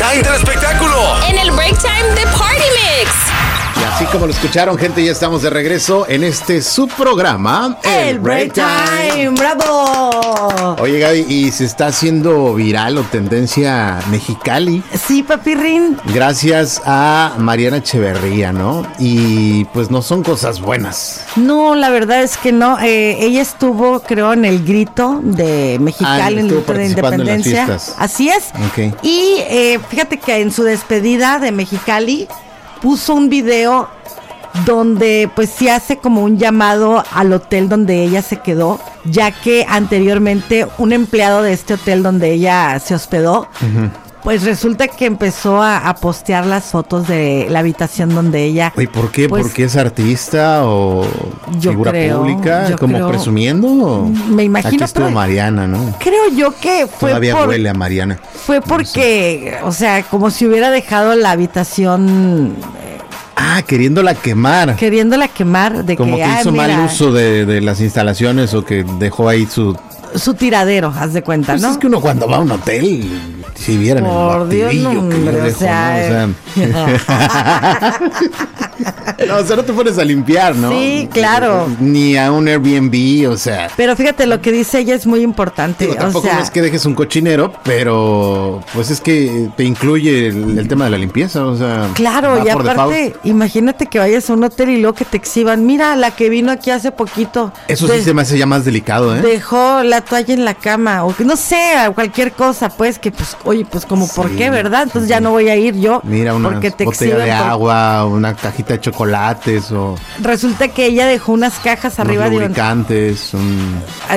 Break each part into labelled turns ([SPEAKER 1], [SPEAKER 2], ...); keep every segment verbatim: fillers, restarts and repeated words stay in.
[SPEAKER 1] time del espectáculo.
[SPEAKER 2] En el break time de Party Mix.
[SPEAKER 3] Y así como lo escucharon, gente, ya estamos de regreso en este subprograma,
[SPEAKER 4] El, el Break Time. Time. ¡Bravo!
[SPEAKER 3] Oye, Gaby, y se está haciendo viral o tendencia Mexicali.
[SPEAKER 4] Sí, papirrín.
[SPEAKER 3] Gracias a Mariana Echeverría, ¿no? Y pues no son cosas buenas.
[SPEAKER 4] No, la verdad es que no. Eh, ella estuvo, creo, en el grito de Mexicali,
[SPEAKER 3] ah,
[SPEAKER 4] en el grito de Independencia.
[SPEAKER 3] En las fiestas.
[SPEAKER 4] Así es.
[SPEAKER 3] Okay.
[SPEAKER 4] Y eh, fíjate que en su despedida de Mexicali puso un video donde pues sí hace como un llamado al hotel donde ella se quedó, ya que anteriormente un empleado de este hotel donde ella se hospedó, uh-huh. pues resulta que empezó a, a postear las fotos de la habitación donde ella...
[SPEAKER 3] ¿Y por qué? Pues, ¿porque es artista o figura
[SPEAKER 4] creo,
[SPEAKER 3] pública? ¿Como creo, presumiendo? ¿O?
[SPEAKER 4] Me imagino.
[SPEAKER 3] Aquí estuvo Mariana, ¿no?
[SPEAKER 4] Creo yo que fue
[SPEAKER 3] Todavía
[SPEAKER 4] por,
[SPEAKER 3] huele a Mariana.
[SPEAKER 4] Fue porque, no sé. o sea, como si hubiera dejado la habitación...
[SPEAKER 3] Ah, queriéndola quemar.
[SPEAKER 4] Queriéndola quemar. De
[SPEAKER 3] Como
[SPEAKER 4] que,
[SPEAKER 3] que hizo
[SPEAKER 4] ah,
[SPEAKER 3] mal uso de, de las instalaciones o que dejó ahí su...
[SPEAKER 4] Su tiradero, haz de cuenta,
[SPEAKER 3] pues
[SPEAKER 4] ¿no?
[SPEAKER 3] Es que uno cuando va a un hotel, si vieran
[SPEAKER 4] Por
[SPEAKER 3] el
[SPEAKER 4] Dios, no,
[SPEAKER 3] que
[SPEAKER 4] hombre,
[SPEAKER 3] yo dejo,
[SPEAKER 4] o sea,
[SPEAKER 3] ¿no? O sea... no, o sea, no te pones a limpiar, ¿no?
[SPEAKER 4] Sí, claro.
[SPEAKER 3] Ni a un Airbnb, o sea...
[SPEAKER 4] Pero fíjate, lo que dice ella es muy importante.
[SPEAKER 3] Digo, tampoco
[SPEAKER 4] o sea,
[SPEAKER 3] no es que dejes un cochinero, pero pues es que te incluye el, el tema de la limpieza, o sea...
[SPEAKER 4] Claro, y aparte, imagínate que vayas a un hotel y luego que te exhiban. Mira, la que vino aquí hace poquito.
[SPEAKER 3] Eso de, sí se me hace ya más delicado, ¿eh?
[SPEAKER 4] Dejó la toalla en la cama, o que no sé, cualquier cosa, pues, que pues, oye, pues como, sí, ¿por qué, verdad? Entonces sí. ya no voy a ir yo.
[SPEAKER 3] Mira, una
[SPEAKER 4] porque te
[SPEAKER 3] botella de
[SPEAKER 4] por...
[SPEAKER 3] agua, una cajita de chocolates o...
[SPEAKER 4] Resulta que ella dejó unas cajas arriba
[SPEAKER 3] de lubricantes, un...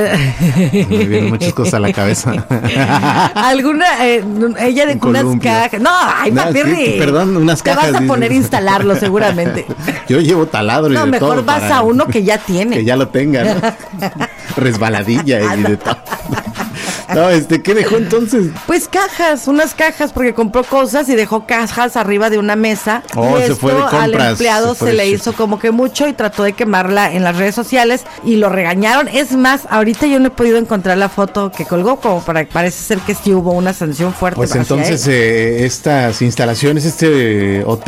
[SPEAKER 3] me vienen muchas cosas a la cabeza.
[SPEAKER 4] Alguna, eh, ella dejó unas cajas. No, ay,
[SPEAKER 3] no,
[SPEAKER 4] papirri.
[SPEAKER 3] Sí, perdón, unas cajas.
[SPEAKER 4] Te vas a poner a instalarlo seguramente.
[SPEAKER 3] Yo llevo taladro y
[SPEAKER 4] no,
[SPEAKER 3] de todo.
[SPEAKER 4] No, mejor vas
[SPEAKER 3] para
[SPEAKER 4] a uno que ya tiene.
[SPEAKER 3] Que ya lo tenga, ¿no? Resbaladilla y de todo. No, este, ¿qué dejó entonces?
[SPEAKER 4] Pues cajas, unas cajas, porque compró cosas y dejó cajas arriba de una mesa.
[SPEAKER 3] Oh,
[SPEAKER 4] y
[SPEAKER 3] se
[SPEAKER 4] esto
[SPEAKER 3] fue de compras.
[SPEAKER 4] Al empleado se le hizo como que mucho y trató de quemarla en las redes sociales y lo regañaron. Es más, ahorita yo no he podido encontrar la foto que colgó, como para parece ser que sí hubo una sanción fuerte.
[SPEAKER 3] Pues entonces eh, estas instalaciones, este hotel